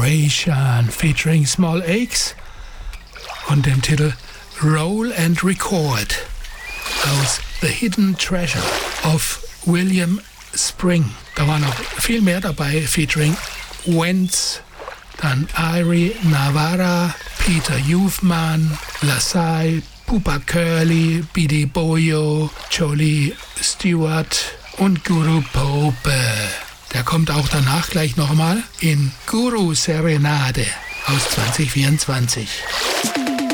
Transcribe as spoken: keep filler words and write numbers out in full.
Generation featuring Small Aches und dem Titel Roll and Record aus The Hidden Treasure of William Spring. Da war noch viel mehr dabei, featuring Wentz, dann Irie Navarra, Peter Youthman, LaSalle, Pupa Curly, Bidi Boyo, Jolie Stewart und Guru Pope. Der kommt auch danach gleich nochmal in Guru Serenade aus zwanzig vierundzwanzig.